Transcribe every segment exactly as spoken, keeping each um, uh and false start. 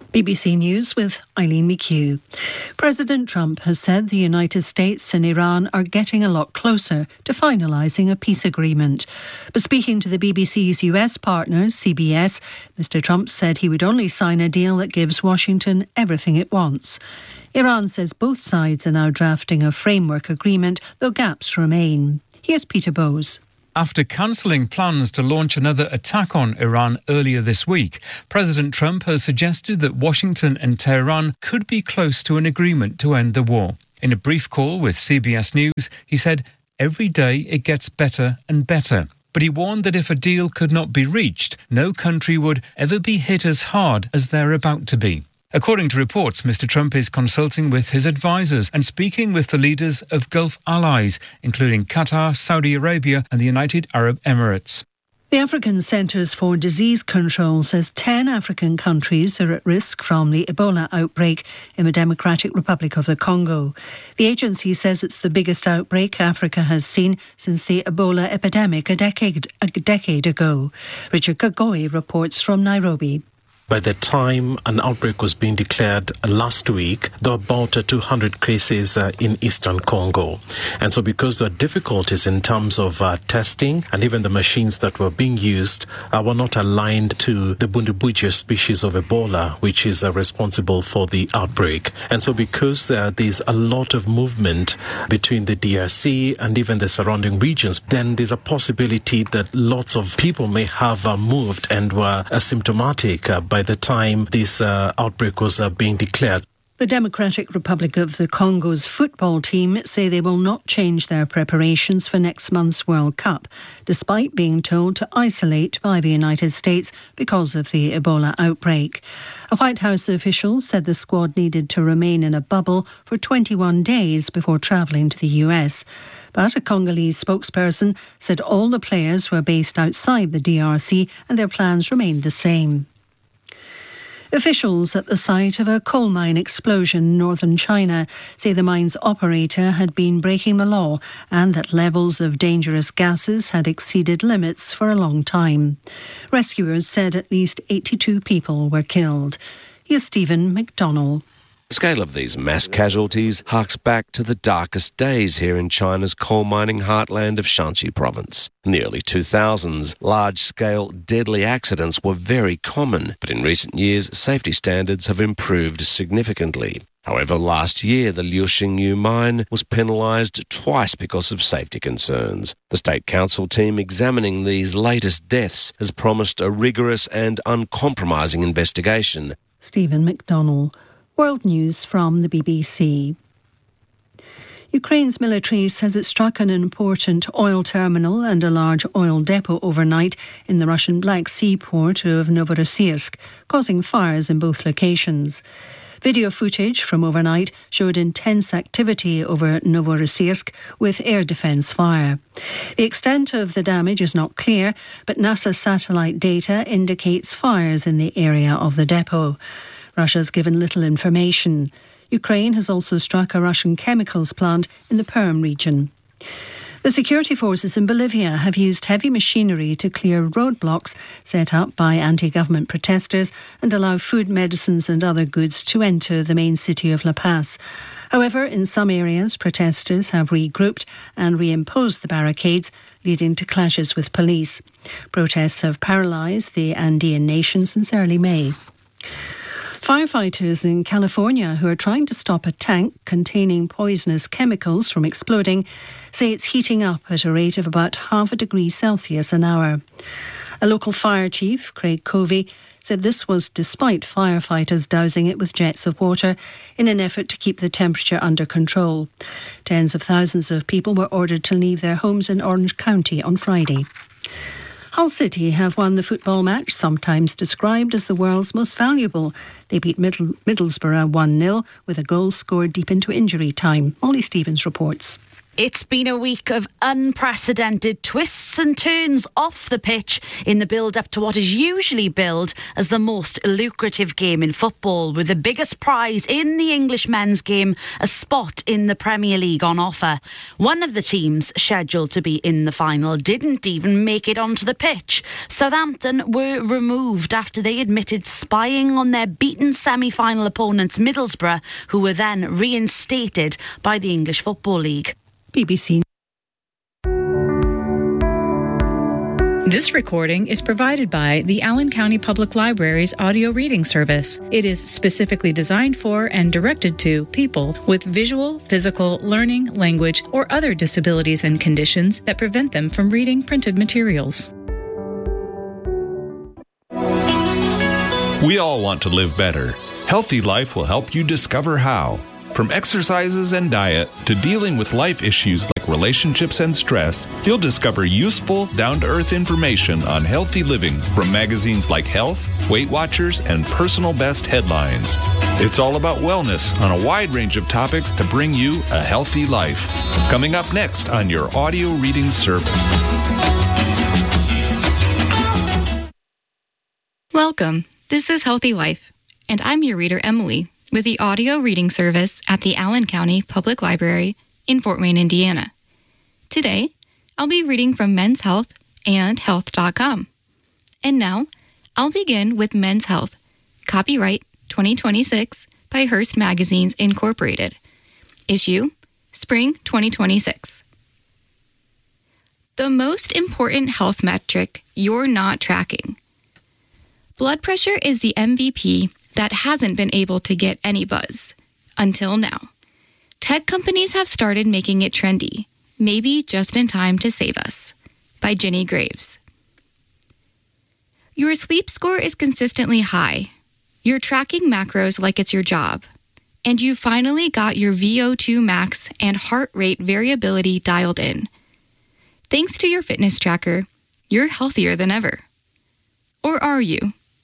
B B C News with Eileen McHugh. President Trump has said the United States and Iran are getting a lot closer to finalising a peace agreement. But speaking to the B B C's U S partner, C B S, Mister Trump said he would only sign a deal that gives Washington everything it wants. Iran says both sides are now drafting a framework agreement, though gaps remain. Here's Peter Bowes. After cancelling plans to launch another attack on Iran earlier this week, President Trump has suggested that Washington and Tehran could be close to an agreement to end the war. In a brief call with C B S News, he said, "Every day it gets better and better." But he warned that if a deal could not be reached, no country would ever be hit as hard as they're about to be. According to reports, Mister Trump is consulting with his advisers and speaking with the leaders of Gulf allies, including Qatar, Saudi Arabia and the United Arab Emirates. The African Centres for Disease Control says ten African countries are at risk from the Ebola outbreak in the Democratic Republic of the Congo. The agency says it's the biggest outbreak Africa has seen since the Ebola epidemic a decade, a decade ago. Richard Kagoy reports from Nairobi. By the time an outbreak was being declared last week, there were about uh, two hundred cases uh, in eastern Congo. And so because there are difficulties in terms of uh, testing and even the machines that were being used uh, were not aligned to the Bundibugyo species of Ebola, which is uh, responsible for the outbreak. And so because uh, there's a lot of movement between the D R C and even the surrounding regions, then there's a possibility that lots of people may have uh, moved and were asymptomatic uh, by By the time this uh, outbreak was uh, being declared. The Democratic Republic of the Congo's football team say they will not change their preparations for next month's World Cup, despite being told to isolate by the United States because of the Ebola outbreak. A White House official said the squad needed to remain in a bubble for twenty-one days before travelling to the U S. But a Congolese spokesperson said all the players were based outside the D R C and their plans remained the same. Officials at the site of a coal mine explosion in northern China say the mine's operator had been breaking the law and that levels of dangerous gases had exceeded limits for a long time. Rescuers said at least eighty-two people were killed. Here's Stephen McDonnell. The scale of these mass casualties harks back to the darkest days here in China's coal mining heartland of Shanxi province. In the early two thousands, large-scale deadly accidents were very common, but in recent years, safety standards have improved significantly. However, last year, the Liuxingyu mine was penalised twice because of safety concerns. The State Council team examining these latest deaths has promised a rigorous and uncompromising investigation. Stephen McDonnell. World News from the B B C. Ukraine's military says it struck an important oil terminal and a large oil depot overnight in the Russian Black Sea port of Novorossiysk, causing fires in both locations. Video footage from overnight showed intense activity over Novorossiysk with air defence fire. The extent of the damage is not clear, but NASA satellite data indicates fires in the area of the depot. Russia's given little information. Ukraine has also struck a Russian chemicals plant in the Perm region. The security forces in Bolivia have used heavy machinery to clear roadblocks set up by anti-government protesters and allow food, medicines and other goods to enter the main city of La Paz. However, in some areas, protesters have regrouped and reimposed the barricades, leading to clashes with police. Protests have paralysed the Andean nation since early May. Firefighters in California who are trying to stop a tank containing poisonous chemicals from exploding say it's heating up at a rate of about half a degree Celsius an hour. A local fire chief, Craig Covey, said this was despite firefighters dousing it with jets of water in an effort to keep the temperature under control. Tens of thousands of people were ordered to leave their homes in Orange County on Friday. Hull City have won the football match, sometimes described as the world's most valuable. They beat Middle- Middlesbrough one nil with a goal scored deep into injury time. Molly Stevens reports. It's been a week of unprecedented twists and turns off the pitch in the build-up to what is usually billed as the most lucrative game in football, with the biggest prize in the English men's game, a spot in the Premier League, on offer. One of the teams scheduled to be in the final didn't even make it onto the pitch. Southampton were removed after they admitted spying on their beaten semi-final opponents Middlesbrough, who were then reinstated by the English Football League. B B C. This recording is provided by the Allen County Public Library's audio reading service. It is specifically designed for and directed to people with visual, physical, learning, language, or other disabilities and conditions that prevent them from reading printed materials. We all want to live better. Healthy Life will help you discover how. From exercises and diet to dealing with life issues like relationships and stress, you'll discover useful, down-to-earth information on healthy living from magazines like Health, Weight Watchers, and Personal Best headlines. It's all about wellness on a wide range of topics to bring you a healthy life. Coming up next on your audio reading service. Welcome. This is Healthy Life, and I'm your reader, Emily, with the audio reading service at the Allen County Public Library in Fort Wayne, Indiana. Today, I'll be reading from Men's Health and health dot com. And now, I'll begin with Men's Health, copyright twenty twenty-six by Hearst Magazines Incorporated. Issue, Spring twenty twenty-six. The most important health metric you're not tracking. Blood pressure is the M V P that hasn't been able to get any buzz. Until now. Tech companies have started making it trendy, maybe just in time to save us. By Jenny Graves. Your sleep score is consistently high. You're tracking macros like it's your job. And you finally got your V O two max and heart rate variability dialed in. Thanks to your fitness tracker, you're healthier than ever. Or are you?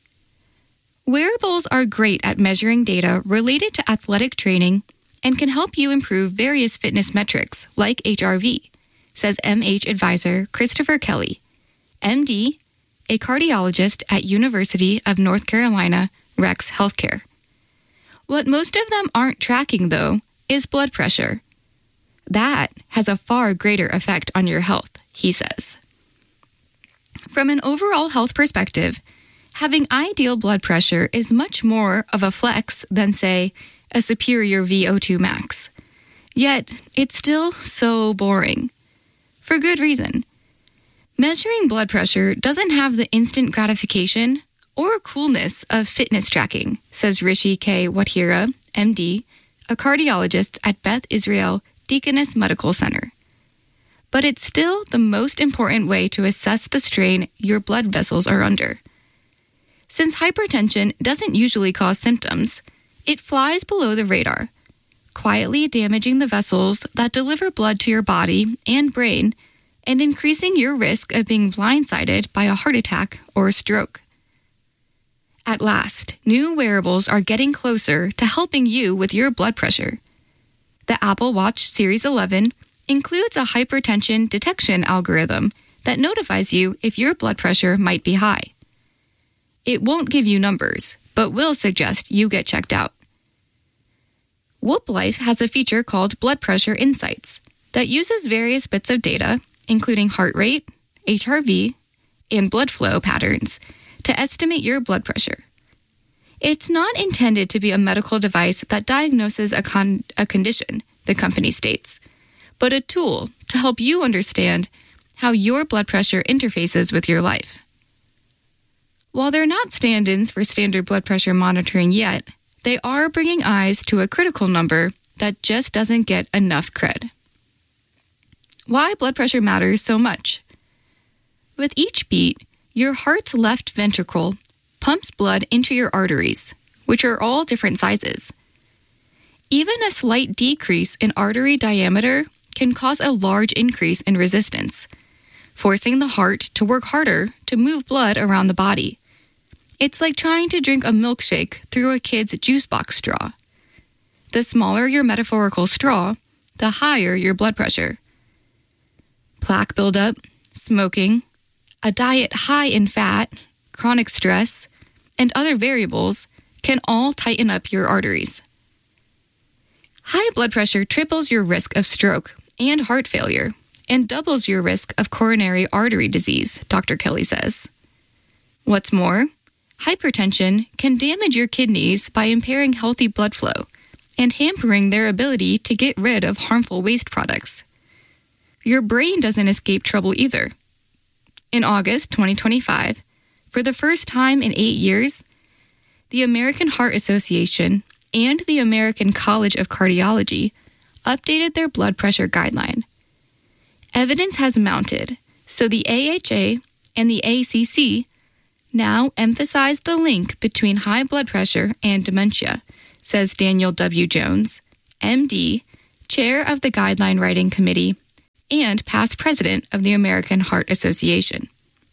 Wearables are great at measuring data related to athletic training and can help you improve various fitness metrics like H R V, says M H advisor Christopher Kelly, M D, a cardiologist at University of North Carolina, Rex Healthcare. What most of them aren't tracking, though, is blood pressure. That has a far greater effect on your health, he says. From an overall health perspective, having ideal blood pressure is much more of a flex than, say, a superior V O two max. Yet, it's still so boring. For good reason. Measuring blood pressure doesn't have the instant gratification or coolness of fitness tracking, says Rishi K. Wathira, M D, a cardiologist at Beth Israel Deaconess Medical Center. But it's still the most important way to assess the strain your blood vessels are under. Since hypertension doesn't usually cause symptoms, it flies below the radar, quietly damaging the vessels that deliver blood to your body and brain and increasing your risk of being blindsided by a heart attack or a stroke. At last, new wearables are getting closer to helping you with your blood pressure. The Apple Watch Series eleven includes a hypertension detection algorithm that notifies you if your blood pressure might be high. It won't give you numbers, but will suggest you get checked out. Whoop Life has a feature called Blood Pressure Insights that uses various bits of data, including heart rate, H R V, and blood flow patterns, to estimate your blood pressure. It's not intended to be a medical device that diagnoses a, con- a condition, the company states, but a tool to help you understand how your blood pressure interfaces with your life. While they're not stand-ins for standard blood pressure monitoring yet, they are bringing eyes to a critical number that just doesn't get enough cred. Why blood pressure matters so much? With each beat, your heart's left ventricle pumps blood into your arteries, which are all different sizes. Even a slight decrease in artery diameter can cause a large increase in resistance, forcing the heart to work harder to move blood around the body. It's like trying to drink a milkshake through a kid's juice box straw. The smaller your metaphorical straw, the higher your blood pressure, plaque buildup, smoking, a diet high in fat, chronic stress, and other variables can all tighten up your arteries. High blood pressure triples your risk of stroke and heart failure and doubles your risk of coronary artery disease, Doctor Kelly says. What's more, hypertension can damage your kidneys by impairing healthy blood flow and hampering their ability to get rid of harmful waste products. Your brain doesn't escape trouble either. In August twenty twenty-five, for the first time in eight years, the American Heart Association and the American College of Cardiology updated their blood pressure guideline. Evidence has mounted, so the A H A and the A C C now emphasize the link between high blood pressure and dementia, says Daniel W. Jones, M D, chair of the Guideline Writing Committee and past president of the American Heart Association.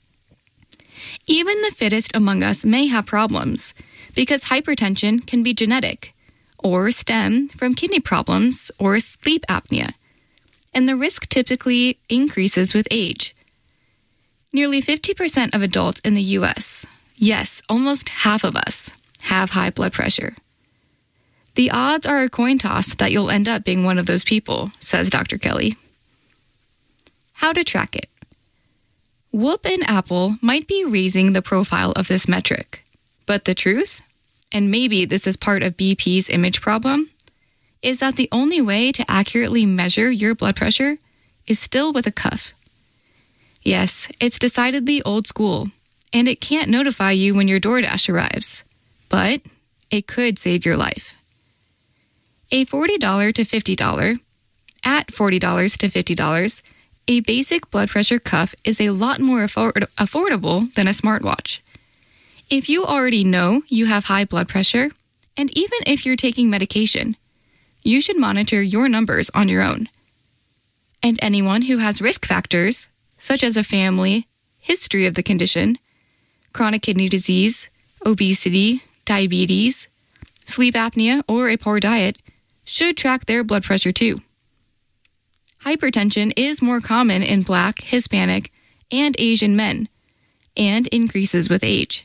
Even the fittest among us may have problems because hypertension can be genetic or stem from kidney problems or sleep apnea, and the risk typically increases with age. Nearly fifty percent of adults in the U S, yes, almost half of us, have high blood pressure. The odds are a coin toss that you'll end up being one of those people, says Doctor Kelly. How to track it. Whoop and Apple might be raising the profile of this metric, but the truth, and maybe this is part of B P's image problem, is that the only way to accurately measure your blood pressure is still with a cuff. Yes, it's decidedly old school, and it can't notify you when your DoorDash arrives, but it could save your life. A forty to fifty dollars, at forty to fifty dollars, a basic blood pressure cuff is a lot more afford- affordable than a smartwatch. If you already know you have high blood pressure, and even if you're taking medication, you should monitor your numbers on your own. And anyone who has risk factors, such as a family, history of the condition, chronic kidney disease, obesity, diabetes, sleep apnea, or a poor diet, should track their blood pressure too. Hypertension is more common in Black, Hispanic, and Asian men, and increases with age.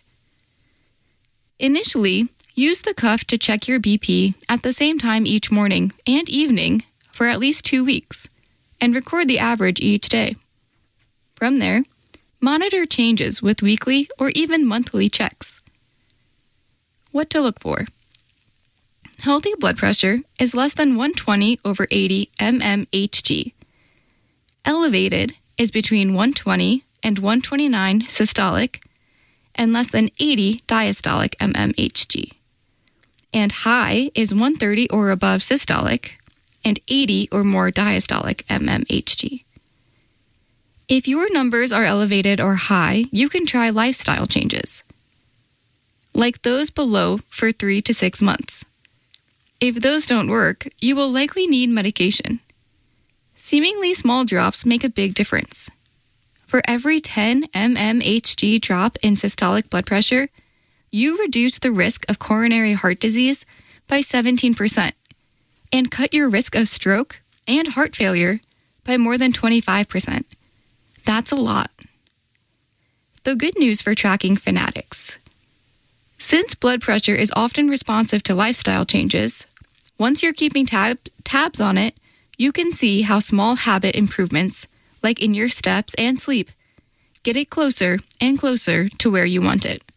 Initially, use the cuff to check your B P at the same time each morning and evening for at least two weeks, and record the average each day. From there, monitor changes with weekly or even monthly checks. What to look for. Healthy blood pressure is less than one twenty over eighty mmHg. Elevated is between one twenty and one twenty-nine systolic and less than eighty diastolic mmHg. And high is one thirty or above systolic and eighty or more diastolic mmHg. If your numbers are elevated or high, you can try lifestyle changes, like those below for three to six months. If those don't work, you will likely need medication. Seemingly small drops make a big difference. For every ten mmHg drop in systolic blood pressure, you reduce the risk of coronary heart disease by seventeen percent and cut your risk of stroke and heart failure by more than twenty-five percent. That's a lot. The good news for tracking fanatics. Since blood pressure is often responsive to lifestyle changes, once you're keeping tab- tabs on it, you can see how small habit improvements, like in your steps and sleep, get it closer and closer to where you want it.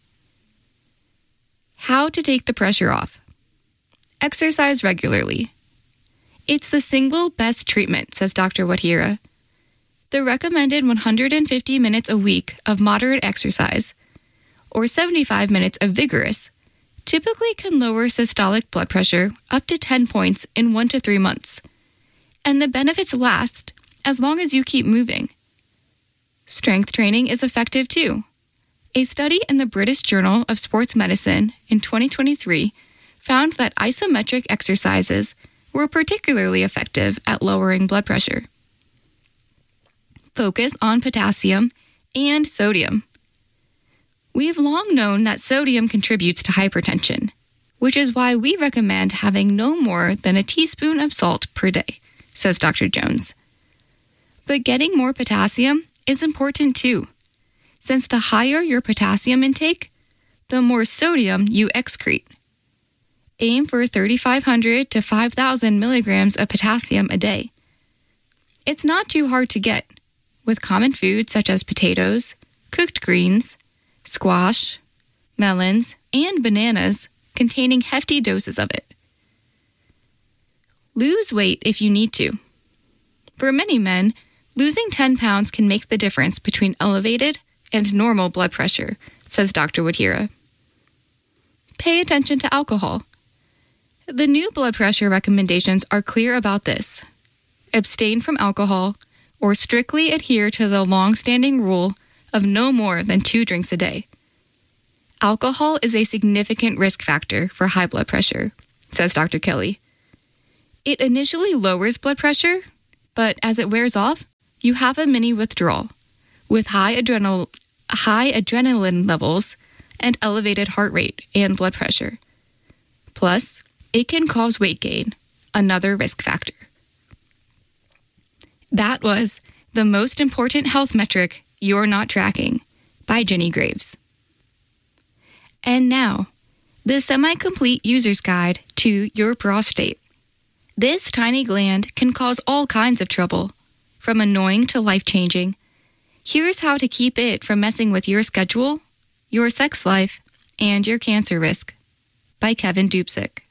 How to take the pressure off. Exercise regularly. It's the single best treatment, says Doctor Wadhira. The recommended one hundred fifty minutes a week of moderate exercise, or seventy-five minutes of vigorous, typically can lower systolic blood pressure up to ten points in one to three months. And the benefits last as long as you keep moving. Strength training is effective too. A study in the British Journal of Sports Medicine in twenty twenty-three found that isometric exercises were particularly effective at lowering blood pressure. Focus on potassium and sodium. We've long known that sodium contributes to hypertension, which is why we recommend having no more than a teaspoon of salt per day, says Doctor Jones. But getting more potassium is important too, since the higher your potassium intake, the more sodium you excrete. Aim for thirty-five hundred to five thousand milligrams of potassium a day. It's not too hard to get, with common foods such as potatoes, cooked greens, squash, melons, and bananas containing hefty doses of it. Lose weight if you need to. For many men, losing ten pounds can make the difference between elevated and normal blood pressure, says Doctor Wadhira. Pay attention to alcohol. The new blood pressure recommendations are clear about this. Abstain from alcohol or strictly adhere to the long-standing rule of no more than two drinks a day. Alcohol is a significant risk factor for high blood pressure, says Doctor Kelly. It initially lowers blood pressure, but as it wears off, you have a mini withdrawal with high adrenal, high adrenaline levels and elevated heart rate and blood pressure. Plus, it can cause weight gain, another risk factor. That was The Most Important Health Metric You're Not Tracking by Jenny Graves. And now, the semi-complete user's guide to your prostate. This tiny gland can cause all kinds of trouble, from annoying to life-changing. Here's how to keep it from messing with your schedule, your sex life, and your cancer risk, by Kevin Dubczyk.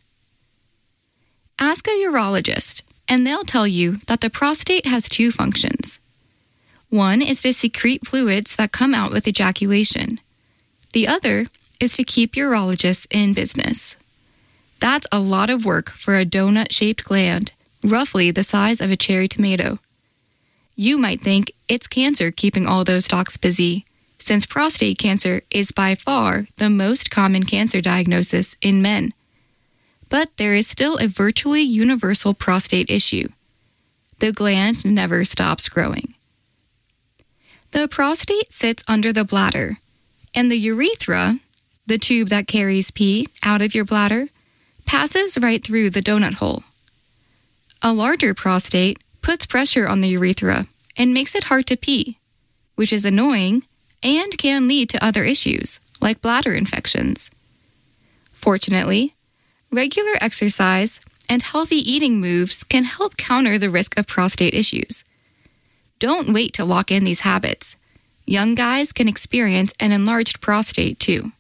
Ask a urologist, and they'll tell you that the prostate has two functions. One is to secrete fluids that come out with ejaculation. The other is to keep urologists in business. That's a lot of work for a donut-shaped gland, roughly the size of a cherry tomato. You might think it's cancer keeping all those docs busy, since prostate cancer is by far the most common cancer diagnosis in men. But there is still a virtually universal prostate issue. The gland never stops growing. The prostate sits under the bladder, and the urethra, the tube that carries pee out of your bladder, passes right through the donut hole. A larger prostate puts pressure on the urethra and makes it hard to pee, which is annoying and can lead to other issues, like bladder infections. Fortunately, regular exercise and healthy eating moves can help counter the risk of prostate issues. Don't wait to lock in these habits. Young guys can experience an enlarged prostate too.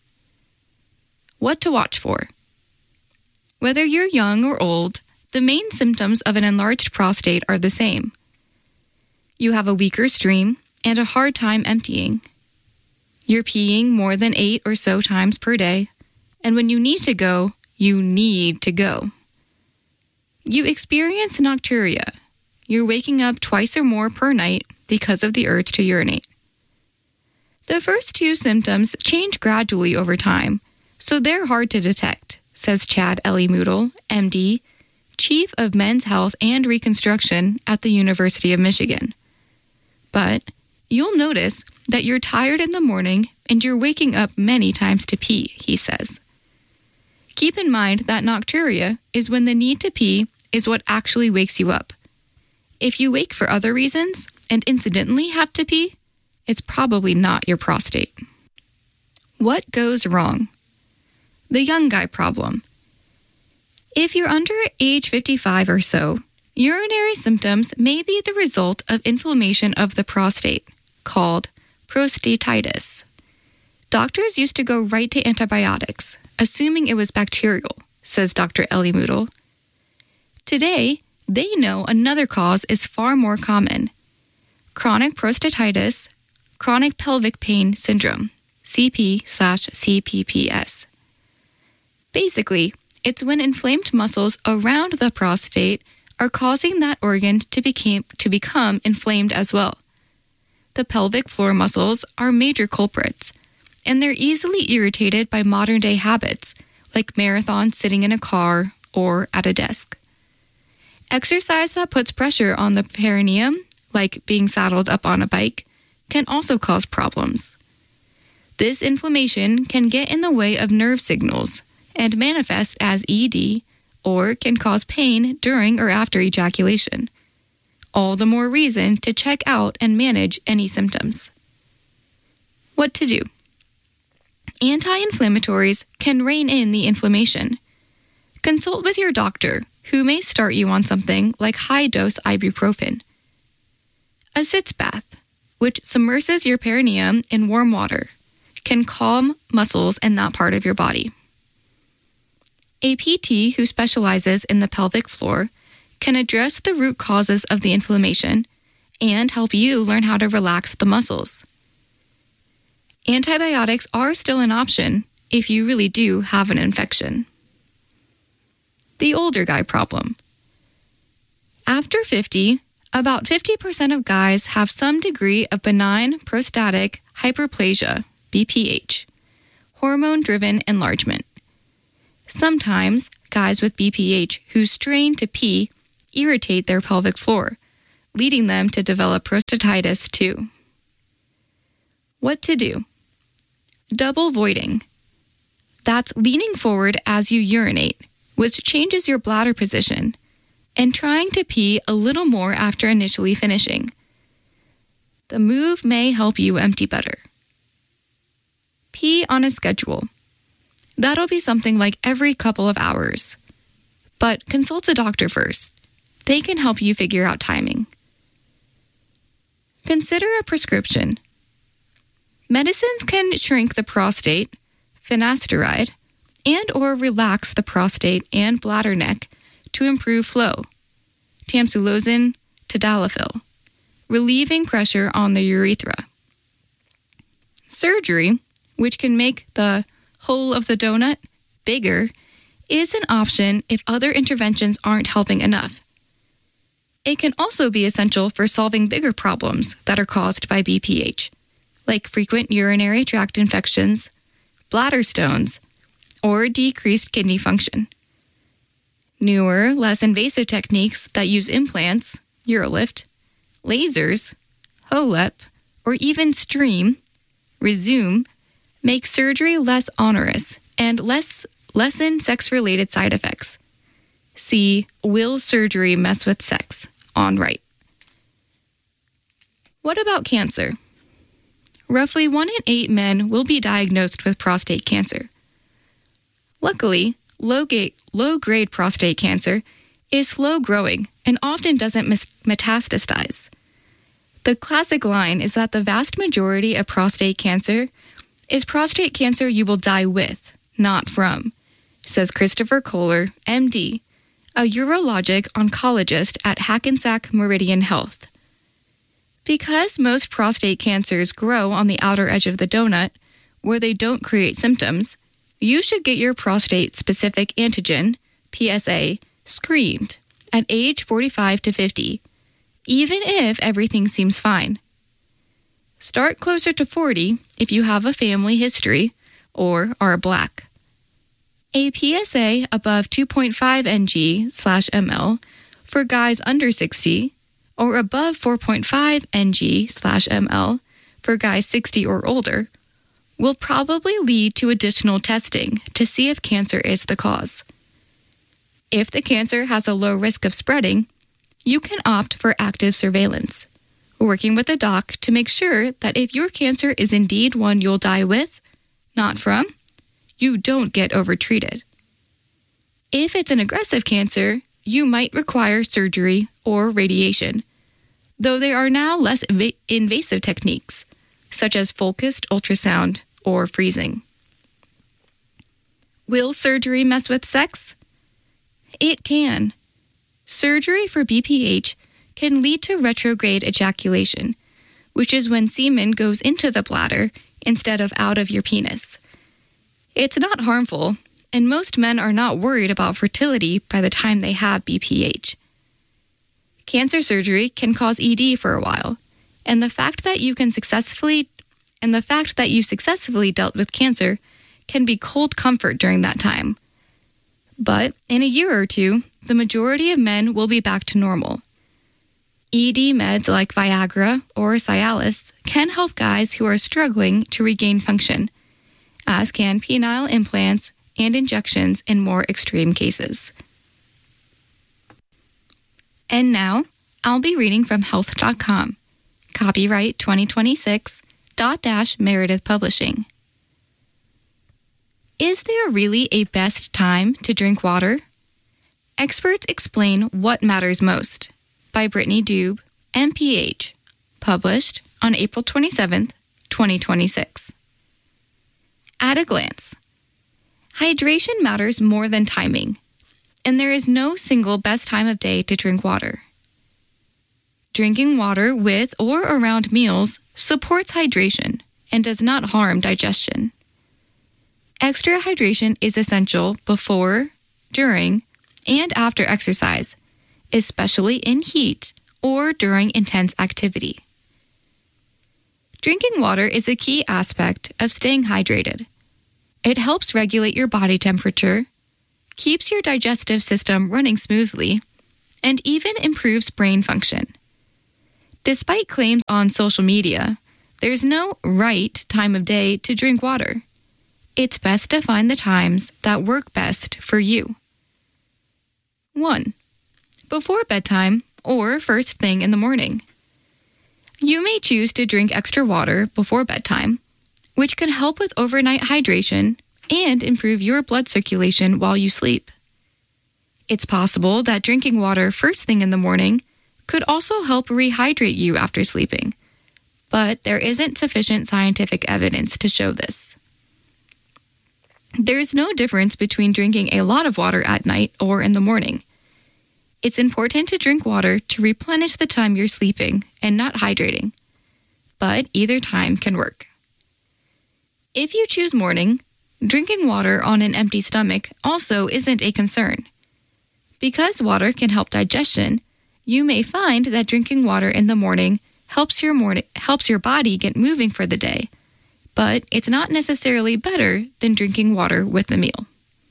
What to watch for? Whether you're young or old, the main symptoms of an enlarged prostate are the same. You have a weaker stream and a hard time emptying. You're peeing more than eight or so times per day, and when you need to go, you need to go. You experience nocturia. You're waking up twice or more per night because of the urge to urinate. The first two symptoms change gradually over time, so they're hard to detect, says Chad Ellie-Moodle, M D, Chief of Men's Health and Reconstruction at the University of Michigan. But you'll notice that you're tired in the morning and you're waking up many times to pee, he says. Keep in mind that nocturia is when the need to pee is what actually wakes you up. If you wake for other reasons and incidentally have to pee, it's probably not your prostate. What goes wrong? The young guy problem. If you're under age fifty-five or so, urinary symptoms may be the result of inflammation of the prostate, called prostatitis. Doctors used to go right to antibiotics, assuming it was bacterial, says Doctor Ellie-Moodle. Today, they know another cause is far more common. Chronic prostatitis, chronic pelvic pain syndrome, C P slash C P P S. Basically, it's when inflamed muscles around the prostate are causing that organ to, became, to become inflamed as well. The pelvic floor muscles are major culprits, and they're easily irritated by modern-day habits, like marathons sitting in a car or at a desk. Exercise that puts pressure on the perineum, like being saddled up on a bike, can also cause problems. This inflammation can get in the way of nerve signals and manifest as E D, or can cause pain during or after ejaculation. All the more reason to check out and manage any symptoms. What to do? Anti-inflammatories can rein in the inflammation. Consult with your doctor, who may start you on something like high-dose ibuprofen. A sitz bath, which submerges your perineum in warm water, can calm muscles in that part of your body. A P T who specializes in the pelvic floor can address the root causes of the inflammation and help you learn how to relax the muscles. Antibiotics are still an option if you really do have an infection. The older guy problem. After fifty, about fifty percent of guys have some degree of benign prostatic hyperplasia, B P H, hormone-driven enlargement. Sometimes, guys with B P H who strain to pee irritate their pelvic floor, leading them to develop prostatitis too. What to do? Double voiding. That's leaning forward as you urinate, which changes your bladder position, and trying to pee a little more after initially finishing. The move may help you empty better. Pee on a schedule. That'll be something like every couple of hours. But consult a doctor first. They can help you figure out timing. Consider a prescription. Medicines can shrink the prostate, finasteride, and or relax the prostate and bladder neck to improve flow, tamsulosin, tadalafil, relieving pressure on the urethra. Surgery, which can make the hole of the donut bigger, is an option if other interventions aren't helping enough. It can also be essential for solving bigger problems that are caused by B P H, like frequent urinary tract infections, bladder stones, or decreased kidney function. Newer, less invasive techniques that use implants, UroLift, lasers, HoLEP, or even Stream, Resume, make surgery less onerous and less lessen sex-related side effects. See Will Surgery Mess with Sex on right. What about cancer? Roughly one in eight men will be diagnosed with prostate cancer. Luckily, low-grade, low-grade prostate cancer is slow-growing and often doesn't mis- metastasize. The classic line is that the vast majority of prostate cancer is prostate cancer you will die with, not from, says Christopher Kohler, M D, a urologic oncologist at Hackensack Meridian Health. Because most prostate cancers grow on the outer edge of the donut, where they don't create symptoms, you should get your prostate-specific antigen, P S A, screened at age forty-five to fifty, even if everything seems fine. Start closer to forty if you have a family history or are black. A P S A above two point five N G slash M L for guys under sixty or above four point five N G slash M L for guys sixty or older will probably lead to additional testing to see if cancer is the cause. If the cancer has a low risk of spreading, you can opt for active surveillance, working with a doc to make sure that if your cancer is indeed one you'll die with, not from, you don't get overtreated. If it's an aggressive cancer, you might require surgery or radiation, though there are now less inv- invasive techniques, such as focused ultrasound or freezing. Will surgery mess with sex? It can. Surgery for B P H can lead to retrograde ejaculation, which is when semen goes into the bladder instead of out of your penis. It's not harmful, and most men are not worried about fertility by the time they have B P H. Cancer surgery can cause E D for a while, and the fact that you can successfully and the fact that you successfully dealt with cancer can be cold comfort during that time. But in a year or two, the majority of men will be back to normal. E D meds like Viagra or Cialis can help guys who are struggling to regain function, as can penile implants and injections in more extreme cases. And now, I'll be reading from health dot com. Copyright twenty twenty-six, dot dash Meredith Publishing. Is there really a best time to drink water? Experts explain what matters most, by Brittany Dube, M P H, published on April twenty-seventh, twenty twenty-six. At a glance, hydration matters more than timing, and there is no single best time of day to drink water. Drinking water with or around meals supports hydration and does not harm digestion. Extra hydration is essential before, during, and after exercise, especially in heat or during intense activity. Drinking water is a key aspect of staying hydrated. It helps regulate your body temperature, keeps your digestive system running smoothly, and even improves brain function. Despite claims on social media, there's no right time of day to drink water. It's best to find the times that work best for you. one. Before bedtime or first thing in the morning. You may choose to drink extra water before bedtime, which can help with overnight hydration and improve your blood circulation while you sleep. It's possible that drinking water first thing in the morning could also help rehydrate you after sleeping, but there isn't sufficient scientific evidence to show this. There is no difference between drinking a lot of water at night or in the morning. It's important to drink water to replenish the time you're sleeping and not hydrating, but either time can work. If you choose morning, drinking water on an empty stomach also isn't a concern. Because water can help digestion, you may find that drinking water in the morning helps your morning, helps your body get moving for the day, but it's not necessarily better than drinking water with a meal.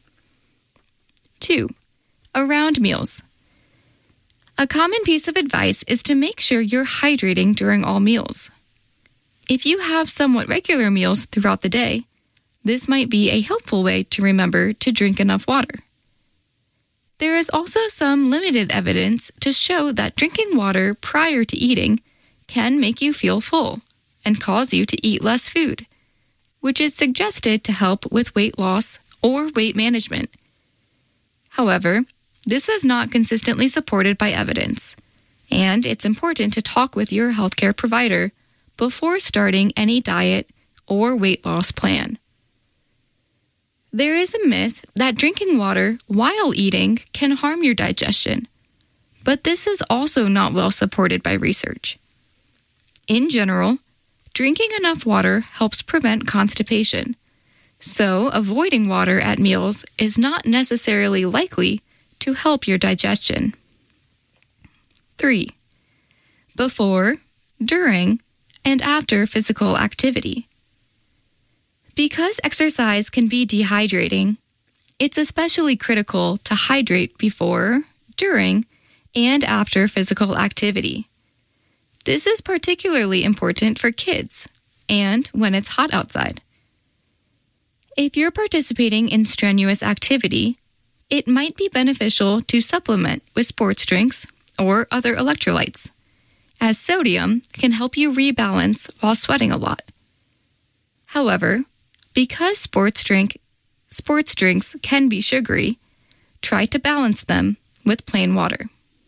two. Around meals. A common piece of advice is to make sure you're hydrating during all meals. If you have somewhat regular meals throughout the day, this might be a helpful way to remember to drink enough water. There is also some limited evidence to show that drinking water prior to eating can make you feel full and cause you to eat less food, which is suggested to help with weight loss or weight management. However, this is not consistently supported by evidence, and it's important to talk with your healthcare provider before starting any diet or weight loss plan. There is a myth that drinking water while eating can harm your digestion, but this is also not well supported by research. In general, drinking enough water helps prevent constipation, so avoiding water at meals is not necessarily likely to help your digestion. three. Before, during, and after physical activity. Because exercise can be dehydrating, it's especially critical to hydrate before, during, and after physical activity. This is particularly important for kids and when it's hot outside. If you're participating in strenuous activity, it might be beneficial to supplement with sports drinks or other electrolytes, as sodium can help you rebalance while sweating a lot. However, because sports drink, sports drinks can be sugary, try to balance them with plain water.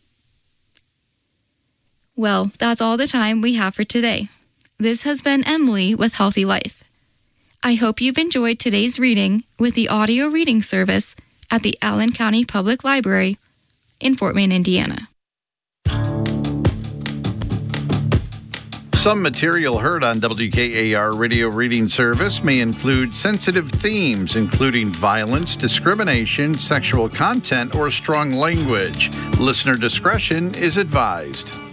Well, that's all the time we have for today. This has been Emily with Healthy Life. I hope you've enjoyed today's reading with the audio reading service at the Allen County Public Library in Fort Wayne, Indiana. Some material heard on W K A R Radio Reading Service may include sensitive themes, including violence, discrimination, sexual content, or strong language. Listener discretion is advised.